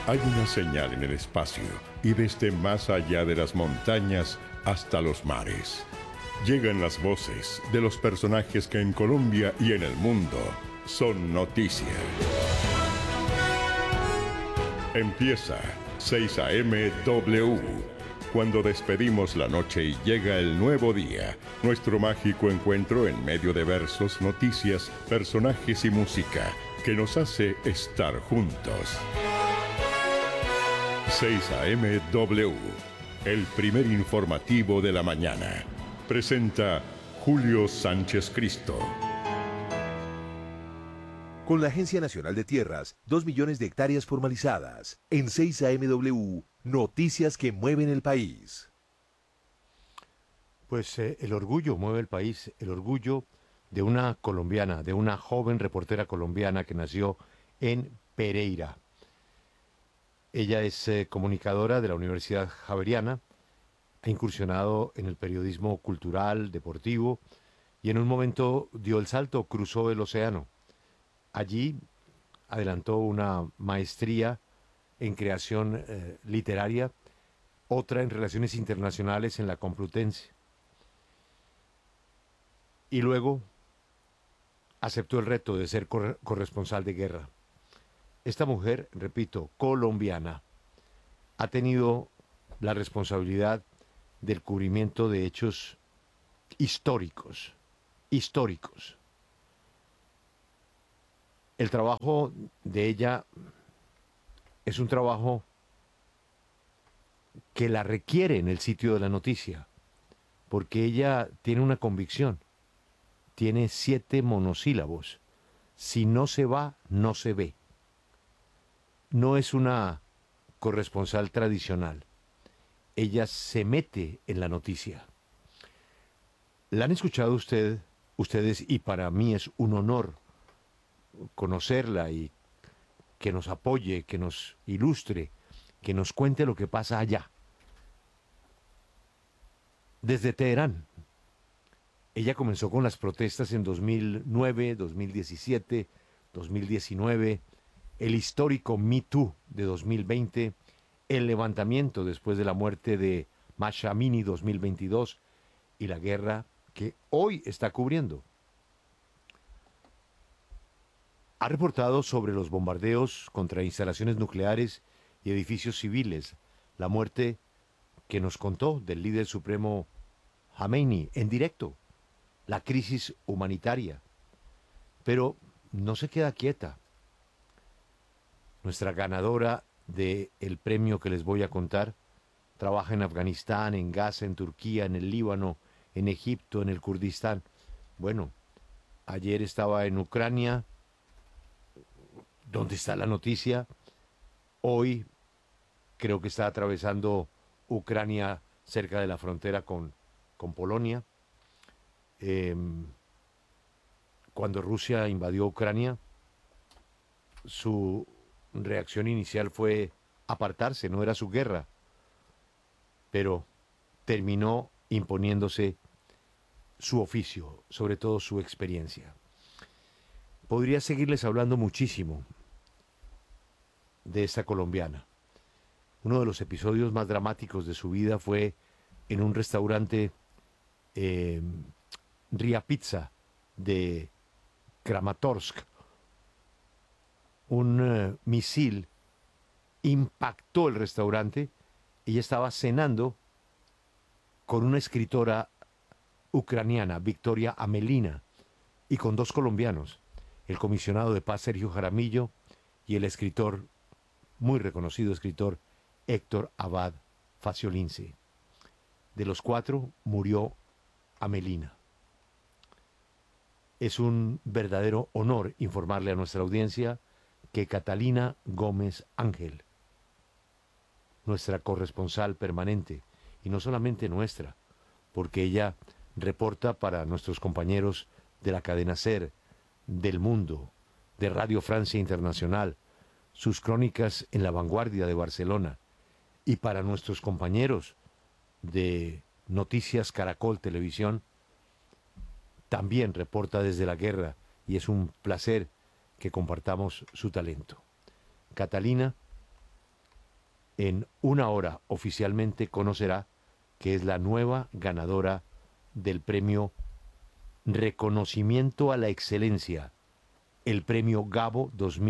Hay una señal en el espacio y desde más allá de las montañas hasta los mares. Llegan las voces de los personajes que en Colombia y en el mundo son noticia. Empieza 6 AM W. Cuando despedimos la noche y llega el nuevo día, nuestro mágico encuentro en medio de versos, noticias, personajes y música que nos hace estar juntos. 6 AM W, el primer informativo de la mañana. Presenta Julio Sánchez Cristo. Con la Agencia Nacional de Tierras, 2 millones de hectáreas formalizadas. En 6 AMW, noticias que mueven el país. Pues el orgullo mueve el país, el orgullo de una colombiana, de una joven reportera colombiana que nació en Pereira. Ella es comunicadora de la Universidad Javeriana, ha incursionado en el periodismo cultural, deportivo, y en un momento dio el salto, cruzó el océano. Allí adelantó una maestría en creación literaria, otra en relaciones internacionales en la Complutense. Y luego aceptó el reto de ser corresponsal de guerra. Esta mujer, repito, colombiana, ha tenido la responsabilidad del cubrimiento de hechos históricos. El trabajo de ella es un trabajo que la requiere en el sitio de la noticia, porque ella tiene una convicción, tiene 7 monosílabos. Si no se va, no se ve. No es una corresponsal tradicional. Ella se mete en la noticia. La han escuchado ustedes, y para mí es un honor conocerla y que nos apoye, que nos ilustre, que nos cuente lo que pasa allá. Desde Teherán. Ella comenzó con las protestas en 2009, 2017, 2019, el histórico Me Too de 2020, el levantamiento después de la muerte de Masha Amini 2022 y la guerra que hoy está cubriendo. Ha reportado sobre los bombardeos contra instalaciones nucleares y edificios civiles, la muerte que nos contó del líder supremo Khamenei en directo, la crisis humanitaria. Pero no se queda quieta. Nuestra ganadora del premio que les voy a contar trabaja en Afganistán, en Gaza, en Turquía, en el Líbano, en Egipto, en el Kurdistán. Bueno, ayer estaba en Ucrania, donde está la noticia. Hoy creo que está atravesando Ucrania cerca de la frontera con Polonia. Cuando Rusia invadió Ucrania, su reacción inicial fue apartarse, no era su guerra, pero terminó imponiéndose su oficio, sobre todo su experiencia. Podría seguirles hablando muchísimo de esta colombiana. Uno de los episodios más dramáticos de su vida fue en un restaurante Ria Pizza de Kramatorsk. Un misil impactó el restaurante. Ella estaba cenando con una escritora ucraniana, Victoria Amelina, y con 2 colombianos, el comisionado de paz Sergio Jaramillo y el escritor, muy reconocido escritor, Héctor Abad Faciolince. De los 4 murió Amelina. Es un verdadero honor informarle a nuestra audiencia que Catalina Gómez Ángel, nuestra corresponsal permanente, y no solamente nuestra, porque ella reporta para nuestros compañeros de la cadena SER, del Mundo, de Radio Francia Internacional, sus crónicas en La Vanguardia de Barcelona, y para nuestros compañeros de Noticias Caracol Televisión, también reporta desde la guerra, y es un placer que compartamos su talento. Catalina En una hora oficialmente conocerá que es la nueva ganadora del premio Reconocimiento a la Excelencia, el premio Gabo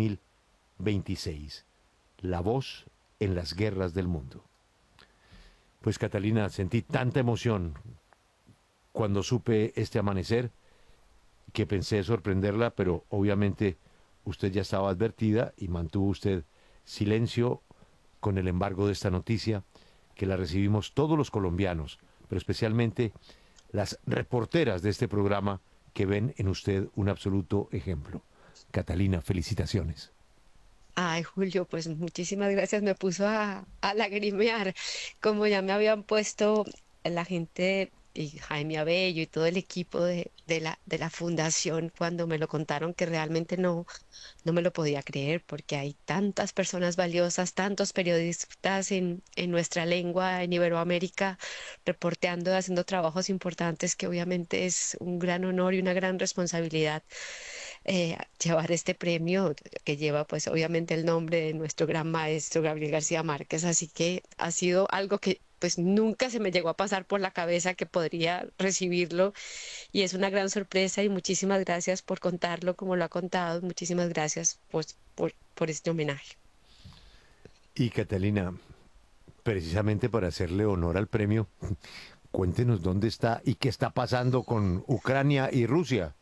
2026, la voz en las guerras del mundo. Pues Catalina, sentí tanta emoción cuando supe este amanecer que pensé sorprenderla, pero obviamente usted ya estaba advertida y mantuvo usted silencio con el embargo de esta noticia, que la recibimos todos los colombianos, pero especialmente las reporteras de este programa que ven en usted un absoluto ejemplo. Catalina, felicitaciones. Ay, Julio, pues muchísimas gracias. Me puso a lagrimear, como ya me habían puesto la gente y Jaime Abello y todo el equipo de la fundación cuando me lo contaron, que realmente no me lo podía creer, porque hay tantas personas valiosas, tantos periodistas en nuestra lengua, en Iberoamérica, reporteando, haciendo trabajos importantes, que obviamente es un gran honor y una gran responsabilidad llevar este premio que lleva pues obviamente el nombre de nuestro gran maestro Gabriel García Márquez. Así que ha sido algo que pues nunca se me llegó a pasar por la cabeza que podría recibirlo, y es una gran sorpresa, y muchísimas gracias por contarlo como lo ha contado. Muchísimas gracias pues, por este homenaje. Y Catalina, precisamente para hacerle honor al premio, cuéntenos dónde está y qué está pasando con Ucrania y Rusia.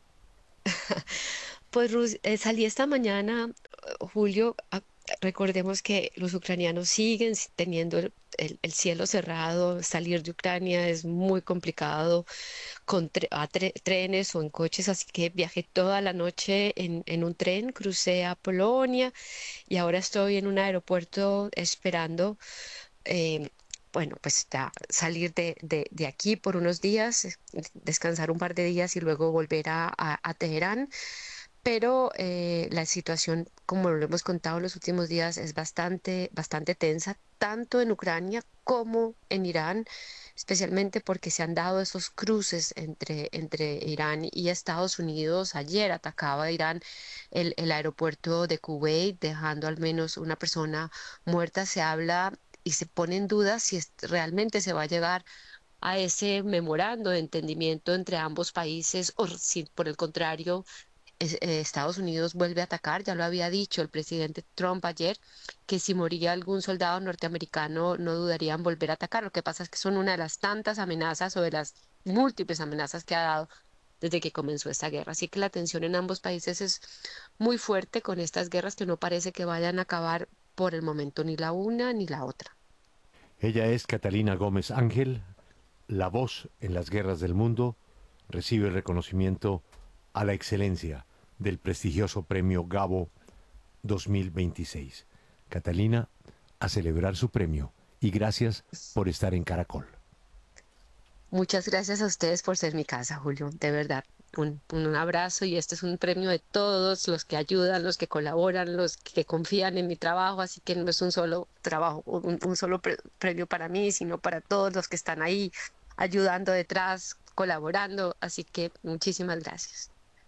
Pues salí esta mañana, Julio. Recordemos que los ucranianos siguen teniendo el cielo cerrado. Salir de Ucrania es muy complicado con trenes o en coches, así que viajé toda la noche en un tren, crucé a Polonia y ahora estoy en un aeropuerto esperando, eh, bueno, pues salir de aquí por unos días, descansar un par de días y luego volver a Teherán. Pero la situación, como lo hemos contado en los últimos días, es bastante tensa, tanto en Ucrania como en Irán, especialmente porque se han dado esos cruces entre Irán y Estados Unidos. Ayer atacaba Irán el aeropuerto de Kuwait, dejando al menos una persona muerta. Se habla y se pone en duda si realmente se va a llegar a ese memorando de entendimiento entre ambos países, o si por el contrario Estados Unidos vuelve a atacar. Ya lo había dicho el presidente Trump ayer, que si moría algún soldado norteamericano no dudaría en volver a atacar. Lo que pasa es que son una de las tantas amenazas, o de las múltiples amenazas que ha dado desde que comenzó esta guerra. Así que la tensión en ambos países es muy fuerte, con estas guerras que no parece que vayan a acabar por el momento, ni la una ni la otra. Ella es Catalina Gómez Ángel, la voz en las guerras del mundo, recibe el reconocimiento a la excelencia del prestigioso premio Gabo 2026. Catalina, a celebrar su premio y gracias por estar en Caracol. Muchas gracias a ustedes por ser mi casa, Julio. De verdad, un abrazo, y este es un premio de todos los que ayudan, los que colaboran, los que confían en mi trabajo. Así que no es un solo trabajo, un solo premio para mí, sino para todos los que están ahí ayudando detrás, colaborando. Así que muchísimas gracias.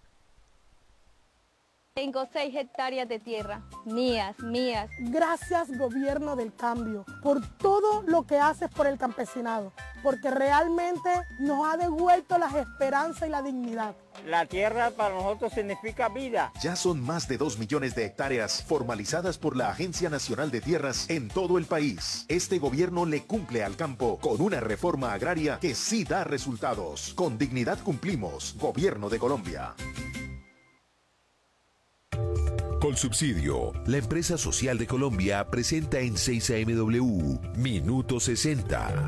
Tengo 6 hectáreas de tierra, mías. Gracias, Gobierno del Cambio, por todo lo que haces por el campesinado, porque realmente nos ha devuelto las esperanzas y la dignidad. La tierra para nosotros significa vida. Ya son más de 2 millones de hectáreas formalizadas por la Agencia Nacional de Tierras en todo el país. Este gobierno le cumple al campo con una reforma agraria que sí da resultados. Con dignidad cumplimos. Gobierno de Colombia. Colsubsidio, la empresa social de Colombia, presenta en 6AMW Minuto 60.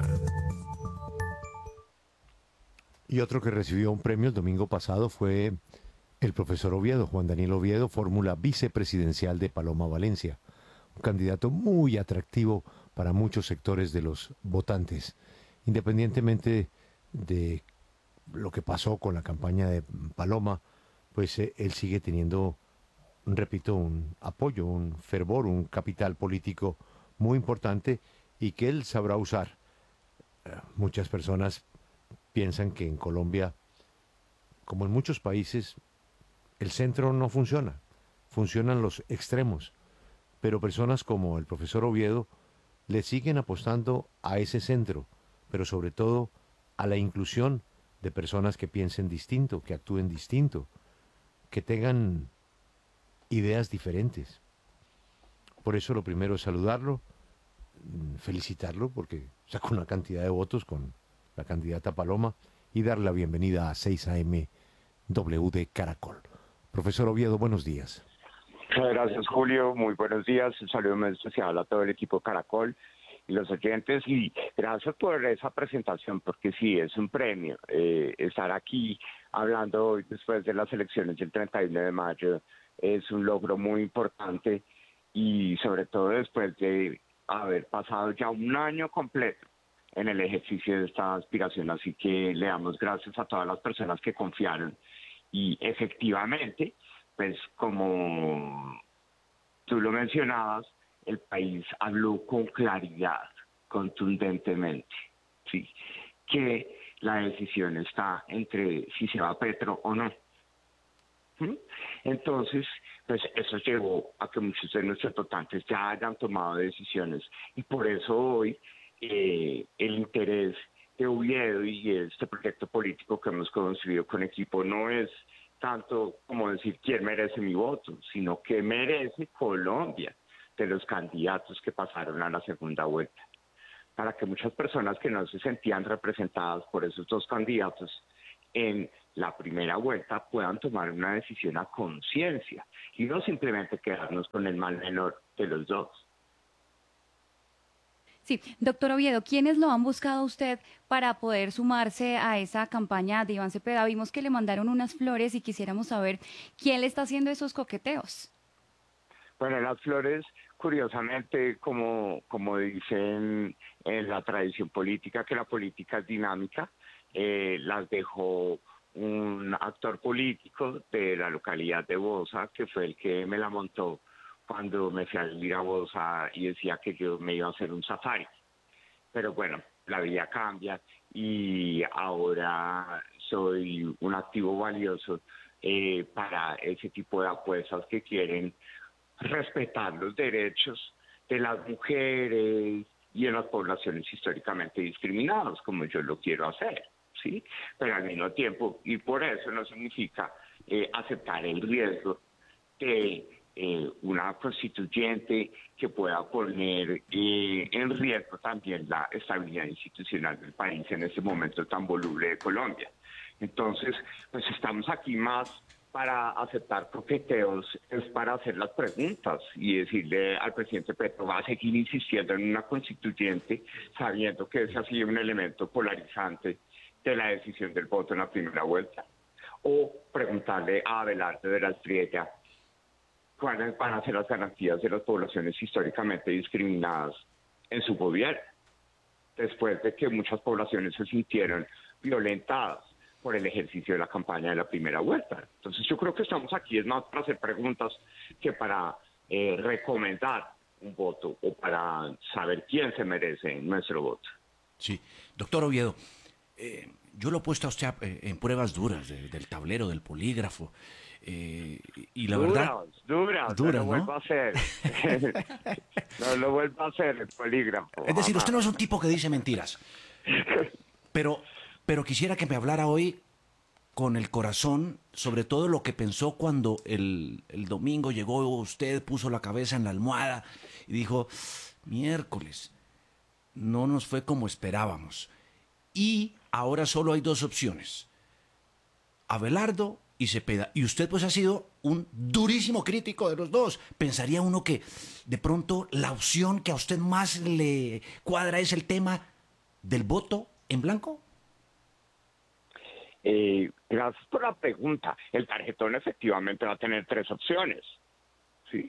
Y otro que recibió un premio el domingo pasado fue el profesor Oviedo, Juan Daniel Oviedo, fórmula vicepresidencial de Paloma Valencia, un candidato muy atractivo para muchos sectores de los votantes, independientemente de lo que pasó con la campaña de Paloma. Pues él sigue teniendo, repito, un apoyo, un fervor, un capital político muy importante, y que él sabrá usar. Muchas personas piensan que en Colombia, como en muchos países, el centro no funciona, funcionan los extremos, pero personas como el profesor Oviedo le siguen apostando a ese centro, pero sobre todo a la inclusión de personas que piensen distinto, que actúen distinto, que tengan ideas diferentes. Por eso lo primero es saludarlo, felicitarlo porque sacó una cantidad de votos con la candidata Paloma y darle la bienvenida a 6 AM WD Caracol. Profesor Oviedo, buenos días. Muchas gracias, Julio. Muy buenos días. Un saludo muy especial a todo el equipo Caracol y los oyentes. Y gracias por esa presentación, porque sí, es un premio estar aquí hablando hoy después de las elecciones del 31 de mayo. Es un logro muy importante y sobre todo después de haber pasado ya un año completo en el ejercicio de esta aspiración. Así que le damos gracias a todas las personas que confiaron y efectivamente, pues como tú lo mencionabas, el país habló con claridad, contundentemente, ¿sí? Que la decisión está entre si se va Petro o no. Entonces, pues eso llevó a que muchos de nuestros votantes ya hayan tomado decisiones y por eso hoy el interés de Oviedo y este proyecto político que hemos construido con equipo no es tanto como decir quién merece mi voto, sino que merece Colombia de los candidatos que pasaron a la segunda vuelta, para que muchas personas que no se sentían representadas por esos dos candidatos en la primera vuelta puedan tomar una decisión a conciencia y no simplemente quedarnos con el mal menor de los dos. Sí, doctor Oviedo, ¿quiénes lo han buscado a usted para poder sumarse a esa campaña de Iván Cepeda? Vimos que le mandaron unas flores y quisiéramos saber quién le está haciendo esos coqueteos. Bueno, las flores, curiosamente, como dicen en la tradición política, que la política es dinámica, las dejó un actor político de la localidad de Bosa, que fue el que me la montó cuando me fui a vivir a Bosa y decía que yo me iba a hacer un safari. Pero bueno, la vida cambia y ahora soy un activo valioso para ese tipo de apuestas que quieren respetar los derechos de las mujeres y en las poblaciones históricamente discriminadas, como yo lo quiero hacer, ¿sí? Pero al mismo tiempo, y por eso no significa aceptar el riesgo de una constituyente que pueda poner en riesgo también la estabilidad institucional del país en este momento tan voluble de Colombia. Entonces, pues estamos aquí más para aceptar coqueteos, es para hacer las preguntas y decirle al presidente Petro, va a seguir insistiendo en una constituyente sabiendo que ese ha sido un elemento polarizante de la decisión del voto en la primera vuelta. O preguntarle a Abelardo de la Estrella cuáles van a ser las garantías de las poblaciones históricamente discriminadas en su gobierno, después de que muchas poblaciones se sintieron violentadas por el ejercicio de la campaña de la primera vuelta. Entonces yo creo que estamos aquí es más para hacer preguntas que para recomendar un voto o para saber quién se merece nuestro voto. Sí, doctor Oviedo, yo lo he puesto a usted en pruebas duras del tablero, del polígrafo, y la verdad... Duras, no lo vuelvo a hacer. No lo vuelvo a hacer el polígrafo. Es decir, usted no es un tipo que dice mentiras, pero quisiera que me hablara hoy con el corazón sobre todo lo que pensó cuando el domingo llegó usted, puso la cabeza en la almohada y dijo, miércoles, no nos fue como esperábamos. Y ahora solo hay dos opciones, Abelardo y Cepeda. Y usted pues ha sido un durísimo crítico de los dos. Pensaría uno que de pronto la opción que a usted más le cuadra es el tema del voto en blanco. Gracias por la pregunta. El tarjetón efectivamente va a tener tres opciones, ¿sí?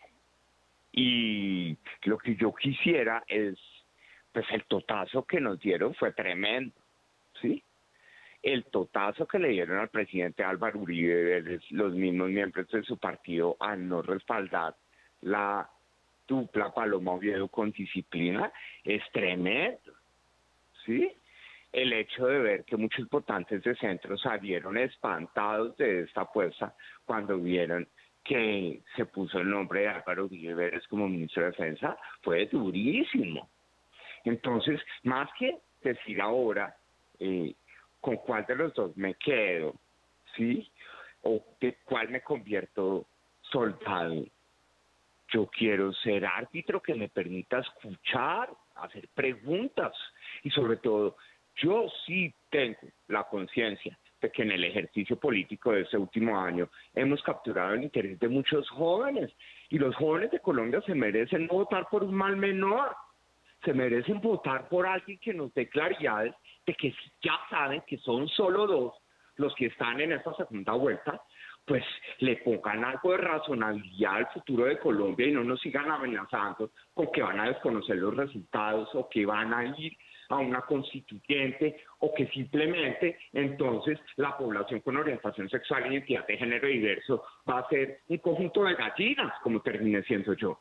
Y lo que yo quisiera es, pues el totazo que nos dieron fue tremendo, ¿sí? El totazo que le dieron al presidente Álvaro Uribe, los mismos miembros de su partido, al no respaldar la dupla Paloma Oviedo con disciplina, es tremendo, ¿sí? El hecho de ver que muchos votantes de centro salieron espantados de esta apuesta cuando vieron que se puso el nombre de Álvaro Uribe Vélez como ministro de Defensa fue durísimo. Entonces, más que decir ahora con cuál de los dos me quedo, ¿sí? O de cuál me convierto soldado, yo quiero ser árbitro que me permita escuchar, hacer preguntas y sobre todo, yo sí tengo la conciencia de que en el ejercicio político de este último año hemos capturado el interés de muchos jóvenes y los jóvenes de Colombia se merecen no votar por un mal menor, se merecen votar por alguien que nos dé claridades de que si ya saben que son solo dos los que están en esta segunda vuelta, pues le pongan algo de razonabilidad al futuro de Colombia y no nos sigan amenazando con que van a desconocer los resultados o que van a ir a una constituyente o que simplemente entonces la población con orientación sexual e identidad de género diverso va a ser un conjunto de gallinas, como terminé siendo yo.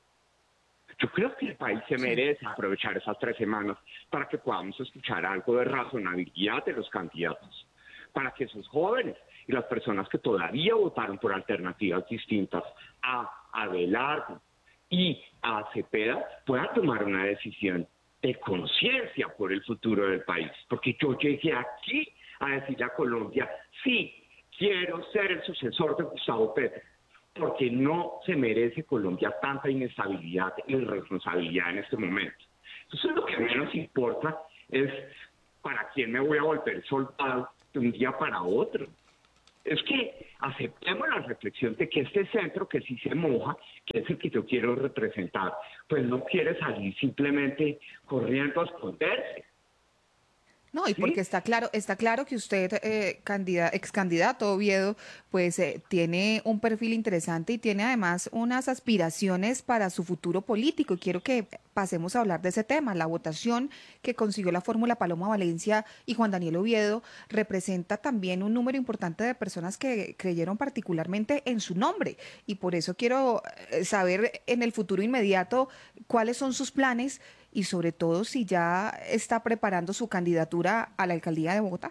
Yo creo que el país se merece aprovechar esas 3 semanas para que podamos escuchar algo de razonabilidad de los candidatos, para que esos jóvenes y las personas que todavía votaron por alternativas distintas a Abelardo y a Cepeda puedan tomar una decisión de conciencia por el futuro del país. Porque yo llegué aquí a decirle a Colombia, sí, quiero ser el sucesor de Gustavo Petro, porque no se merece Colombia tanta inestabilidad y irresponsabilidad en este momento. Entonces lo que menos importa es para quién me voy a volver soldado de un día para otro. Es que aceptemos la reflexión de que este centro que sí se moja, que es el que yo quiero representar, pues no quiere salir simplemente corriendo a esconderse. No, y porque está claro que usted, ex candidato Oviedo, pues tiene un perfil interesante y tiene además unas aspiraciones para su futuro político. Y quiero que pasemos a hablar de ese tema. La votación que consiguió la fórmula Paloma Valencia y Juan Daniel Oviedo representa también un número importante de personas que creyeron particularmente en su nombre. Y por eso quiero saber en el futuro inmediato cuáles son sus planes y sobre todo si ya está preparando su candidatura a la alcaldía de Bogotá.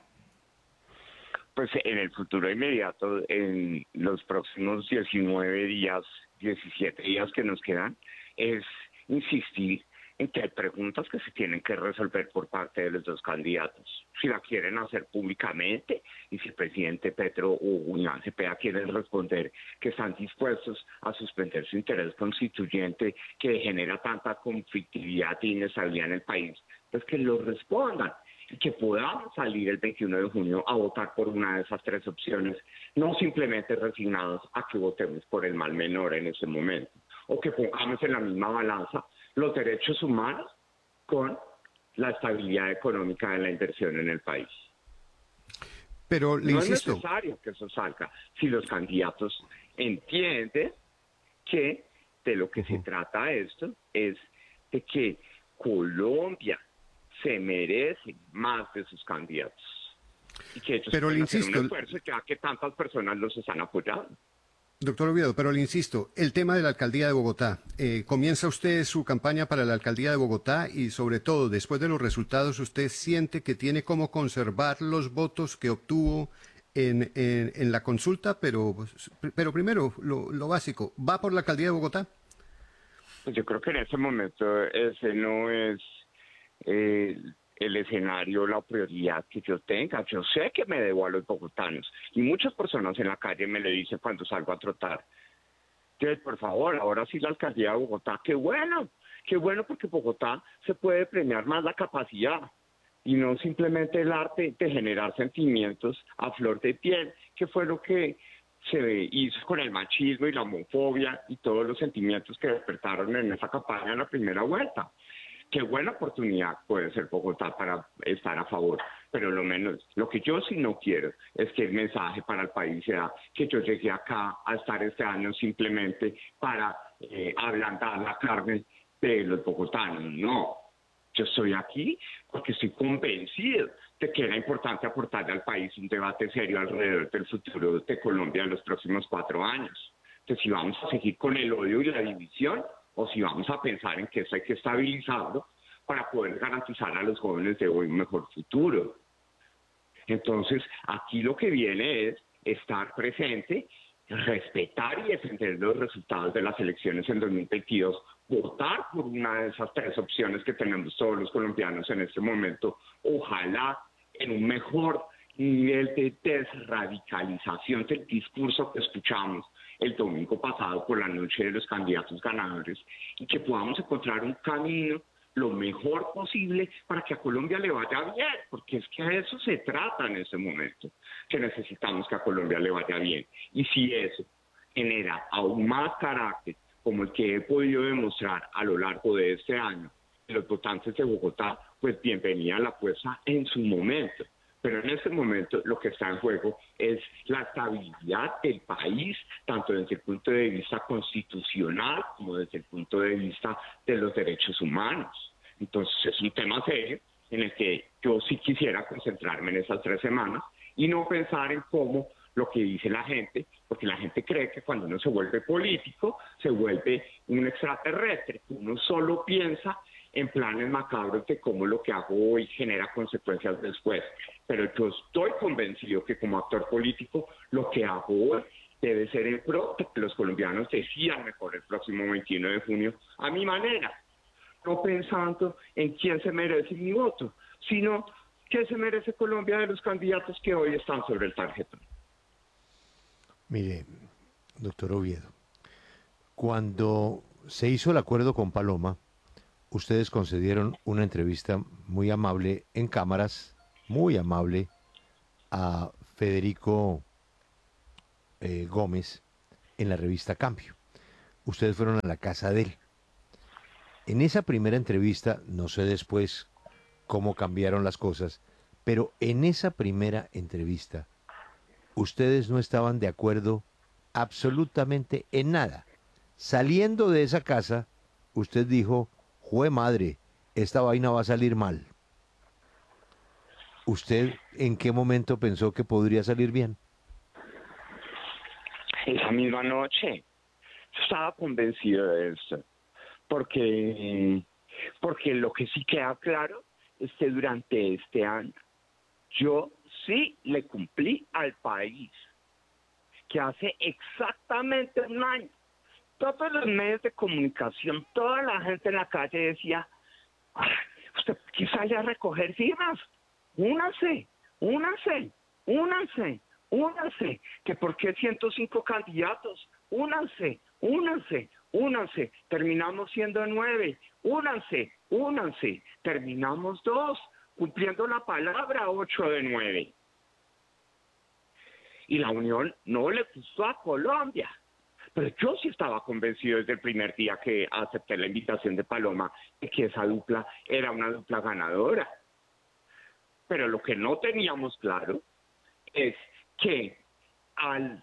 Pues en el futuro inmediato, en los próximos 19 días, 17 días que nos quedan, es insistir en que hay preguntas que se tienen que resolver por parte de los dos candidatos. Si la quieren hacer públicamente y si el presidente Petro o Iván Cepeda quieren responder que están dispuestos a suspender su interés constituyente que genera tanta conflictividad e inestabilidad en el país, pues que lo respondan y que podamos salir el 21 de junio a votar por una de esas 3 opciones, no simplemente resignados a que votemos por el mal menor en ese momento, o que pongamos en la misma balanza los derechos humanos con la estabilidad económica de la inversión en el país. Pero le insisto, no es necesario que eso salga si los candidatos entienden que de lo que se trata esto es de que Colombia se merece más de sus candidatos y que ellos pero le insisto, hacer un esfuerzo ya que tantas personas los están apoyando. Doctor Oviedo, pero le insisto, el tema de la alcaldía de Bogotá, ¿comienza usted su campaña para la alcaldía de Bogotá y sobre todo después de los resultados usted siente que tiene cómo conservar los votos que obtuvo en la consulta? Pero primero, lo básico, ¿va por la alcaldía de Bogotá? Pues yo creo que en este momento ese no es el escenario, la prioridad que yo tenga. Yo sé que me debo a los bogotanos y muchas personas en la calle me lo dicen cuando salgo a trotar. Que por favor, ahora sí la alcaldía de Bogotá, qué bueno porque Bogotá se puede premiar más la capacidad y no simplemente el arte de generar sentimientos a flor de piel, que fue lo que se hizo con el machismo y la homofobia y todos los sentimientos que despertaron en esa campaña en la primera vuelta. Qué buena oportunidad puede ser Bogotá para estar a favor, pero lo que yo sí no quiero es que el mensaje para el país sea que yo llegué acá a estar este año simplemente para ablandar la carne de los bogotanos. No, yo estoy aquí porque estoy convencido de que era importante aportarle al país un debate serio alrededor del futuro de Colombia en los próximos 4 años. Entonces, si vamos a seguir con el odio y la división, o si vamos a pensar en que eso hay que estabilizarlo para poder garantizar a los jóvenes de hoy un mejor futuro. Entonces, aquí lo que viene es estar presente respetar y defender los resultados de las elecciones en 2022, votar por una de esas tres opciones que tenemos todos los colombianos en este momento, ojalá en un mejor nivel de desradicalización del discurso que escuchamos el domingo pasado por la noche de los candidatos ganadores, y que podamos encontrar un camino lo mejor posible para que a Colombia le vaya bien, porque es que a eso se trata en este momento, que necesitamos que a Colombia le vaya bien. Y si eso genera aún más carácter, como el que he podido demostrar a lo largo de este año, los votantes de Bogotá, pues bienvenida a la fuerza en su momento. Pero en este momento lo que está en juego es la estabilidad del país, tanto desde el punto de vista constitucional como desde el punto de vista de los derechos humanos. Entonces es un tema serio en el que yo sí quisiera concentrarme en esas 3 semanas y no pensar en cómo lo que dice la gente, porque la gente cree que cuando uno se vuelve político se vuelve un extraterrestre, uno solo piensa en planes macabros de cómo lo que hago hoy genera consecuencias después. Pero yo estoy convencido que como actor político lo que hago hoy debe ser en pro de que los colombianos decidan mejor el próximo 21 de junio a mi manera, no pensando en quién se merece mi voto, sino qué se merece Colombia de los candidatos que hoy están sobre el tarjetón. Mire, doctor Oviedo, cuando se hizo el acuerdo con Paloma, ustedes concedieron una entrevista muy amable en cámaras, muy amable, a Federico Gómez en la revista Cambio. Ustedes fueron a la casa de él. En esa primera entrevista, no sé después cómo cambiaron las cosas, pero en esa primera entrevista, ustedes no estaban de acuerdo absolutamente en nada. Saliendo de esa casa, usted dijo: ¡jue madre! Esta vaina va a salir mal. ¿Usted en qué momento pensó que podría salir bien? Esa misma noche. Yo estaba convencido de eso. Porque lo que sí queda claro es que durante este año yo sí le cumplí al país que hace exactamente un año todos los medios de comunicación, toda la gente en la calle decía: usted que sale a recoger firmas, únase, que por qué 105 candidatos, únanse, terminamos siendo 9, únanse, terminamos 2, cumpliendo la palabra, 8 de 9. Y la unión no le gustó a Colombia. Pero yo sí estaba convencido desde el primer día que acepté la invitación de Paloma de que esa dupla era una dupla ganadora. Pero lo que no teníamos claro es que al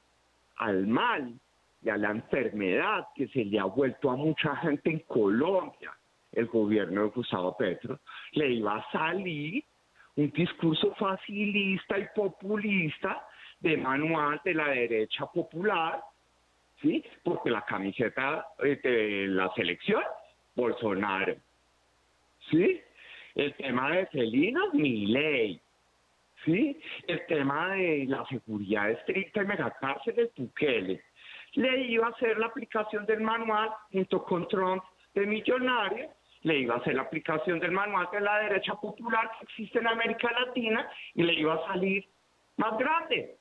mal y a la enfermedad que se le ha vuelto a mucha gente en Colombia, el gobierno de Gustavo Petro, le iba a salir un discurso facilista y populista de manual de la derecha popular, ¿sí? Porque la camiseta de la selección, Bolsonaro, ¿sí? El tema de Celina, Milei, ¿sí? El tema de la seguridad estricta y megacárceles, Bukele. Le iba a hacer la aplicación del manual junto con Trump de millonario, le iba a hacer la aplicación del manual de la derecha popular que existe en América Latina y le iba a salir más grande.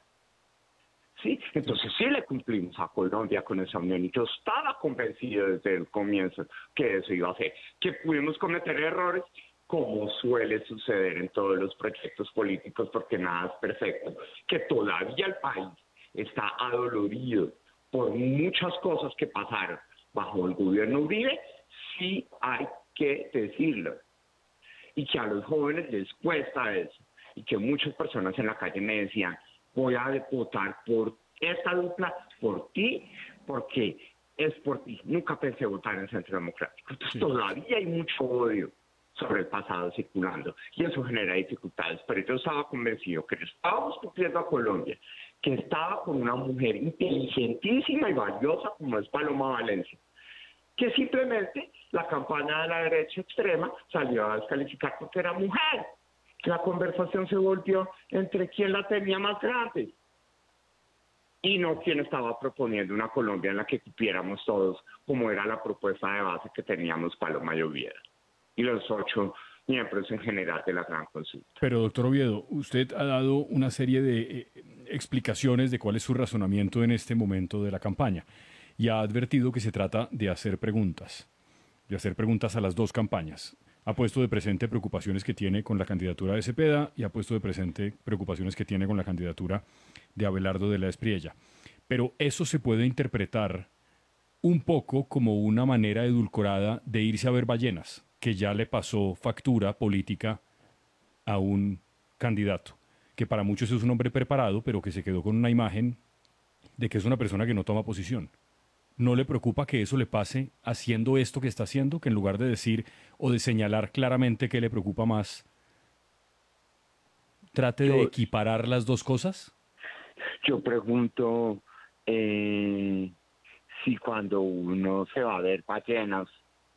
¿Sí? Entonces sí le cumplimos a Colombia con esa unión y yo estaba convencido desde el comienzo que eso iba a ser. Que pudimos cometer errores, como suele suceder en todos los proyectos políticos, porque nada es perfecto. Que todavía el país está adolorido por muchas cosas que pasaron bajo el gobierno Uribe, sí hay que decirlo. Y que a los jóvenes les cuesta eso. Y que muchas personas en la calle me decían: voy a votar por esta dupla, por ti, porque es por ti. Nunca pensé votar en Centro Democrático. Entonces todavía hay mucho odio sobre el pasado circulando y eso genera dificultades. Pero yo estaba convencido que estábamos cumpliendo a Colombia, que estaba con una mujer inteligentísima y valiosa como es Paloma Valencia, que simplemente la campaña de la derecha extrema salió a descalificar porque era mujer. La conversación se volvió entre quién la tenía más grande. y no quien estaba proponiendo una Colombia en la que cupiéramos todos, como era la propuesta de base que teníamos Paloma y Oviedo, y los 8 miembros en general de la gran consulta. Pero, doctor Oviedo, usted ha dado una serie de explicaciones de cuál es su razonamiento en este momento de la campaña y ha advertido que se trata de hacer preguntas a las dos campañas. Ha puesto de presente preocupaciones que tiene con la candidatura de Cepeda y ha puesto de presente preocupaciones que tiene con la candidatura de Abelardo de la Espriella. Pero eso se puede interpretar un poco como una manera edulcorada de irse a ver ballenas, que ya le pasó factura política a un candidato, que para muchos es un hombre preparado, pero que se quedó con una imagen de que es una persona que no toma posición. ¿No le preocupa que eso le pase haciendo esto que está haciendo, que en lugar de decir o de señalar claramente qué le preocupa más, trate de equiparar las dos cosas? Yo pregunto si cuando uno se va a ver ballenas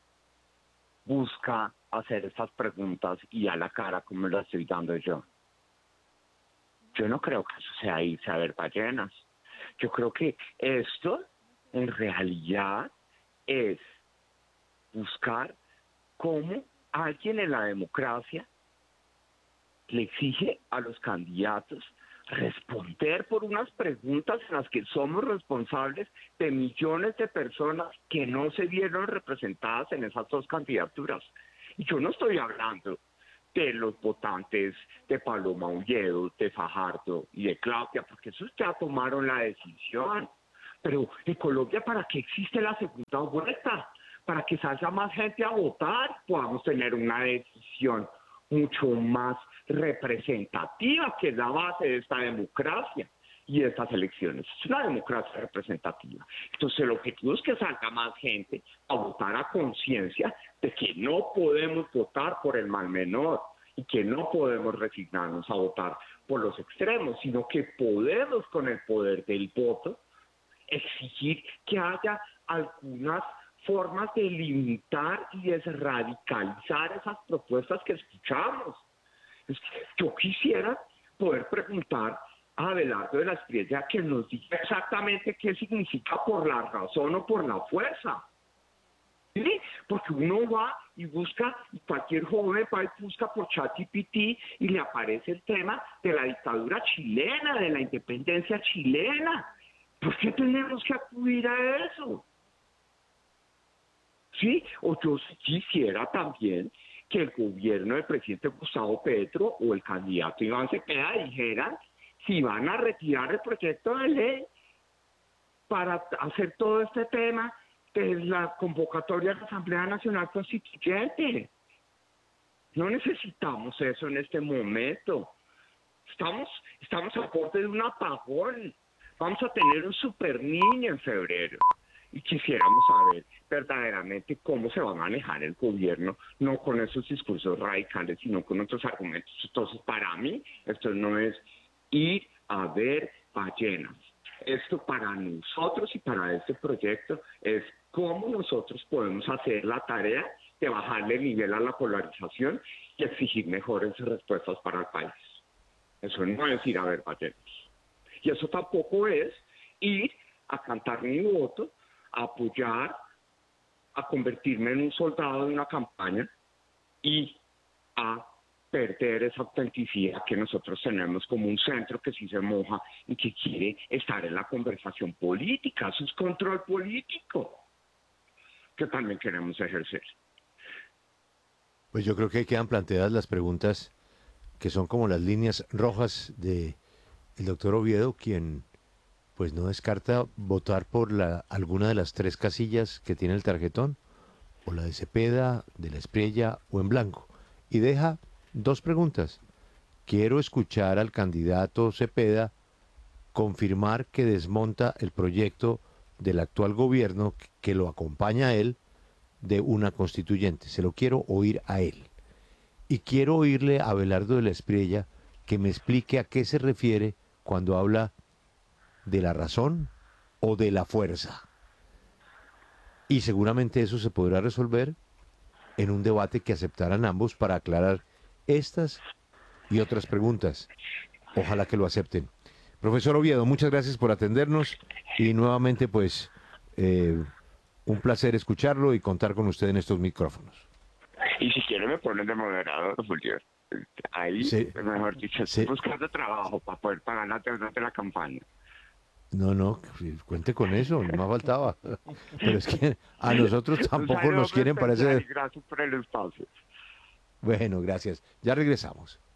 busca hacer estas preguntas y a la cara como lo estoy dando yo. Yo no creo que eso sea irse a ver ballenas. Yo creo que esto en realidad es buscar cómo alguien en la democracia le exige a los candidatos responder por unas preguntas en las que somos responsables de millones de personas que no se vieron representadas en esas dos candidaturas. Y yo no estoy hablando de los votantes de Paloma Oviedo, de Fajardo y de Claudia, porque esos ya tomaron la decisión. Pero en Colombia, ¿para qué existe la segunda vuelta? Para que salga más gente a votar, podamos tener una decisión mucho más representativa, que es la base de esta democracia y de estas elecciones. Es una democracia representativa. Entonces el objetivo es que salga más gente a votar a conciencia de que no podemos votar por el mal menor y que no podemos resignarnos a votar por los extremos, sino que podemos, con el poder del voto, exigir que haya algunas formas de limitar y desradicalizar esas propuestas que escuchamos. Yo quisiera poder preguntar a Abelardo de la Espriella que nos diga exactamente qué significa por la razón o por la fuerza. ¿Sí? Porque uno va y busca, y cualquier joven va y busca por ChatGPT y le aparece el tema de la dictadura chilena, de la independencia chilena. ¿Por qué tenemos que acudir a eso? Sí, o yo quisiera también que el gobierno del presidente Gustavo Petro o el candidato Iván Cepeda dijeran si van a retirar el proyecto de ley para hacer todo este tema de la convocatoria de la Asamblea Nacional Constituyente. No necesitamos eso en este momento. Estamos a borde de un apagón. Vamos a tener un super niño en febrero y quisiéramos saber verdaderamente cómo se va a manejar el gobierno, no con esos discursos radicales, sino con otros argumentos. Entonces, para mí, esto no es ir a ver ballenas. Esto para nosotros y para este proyecto es cómo nosotros podemos hacer la tarea de bajarle el nivel a la polarización y exigir mejores respuestas para el país. Eso no es ir a ver ballenas. Y eso tampoco es ir a cantar mi voto, a apoyar, a convertirme en un soldado de una campaña y a perder esa autenticidad que nosotros tenemos como un centro que sí se moja y que quiere estar en la conversación política. Eso es control político que también queremos ejercer. Pues yo creo que quedan planteadas las preguntas que son como las líneas rojas de el doctor Oviedo, quien pues no descarta votar por alguna de las 3 casillas que tiene el tarjetón, o la de Cepeda, de la Espriella o en blanco. Y deja 2 preguntas. Quiero escuchar al candidato Cepeda confirmar que desmonta el proyecto del actual gobierno que lo acompaña a él de una constituyente. Se lo quiero oír a él. Y quiero oírle a Abelardo de la Espriella que me explique a qué se refiere cuando habla de la razón o de la fuerza. Y seguramente eso se podrá resolver en un debate que aceptarán ambos para aclarar estas y otras preguntas. Ojalá que lo acepten. Profesor Oviedo, muchas gracias por atendernos y nuevamente pues un placer escucharlo y contar con usted en estos micrófonos. Y si quiere me ponen de moderador, Julio. Ahí, Sí. mejor dicho, Sí. estoy buscando trabajo para poder pagar la deuda de la campaña. No, cuente con eso, no me faltaba. Pero es que a nosotros tampoco nos quieren para ese... Gracias por el espacio. Bueno, gracias. Ya regresamos.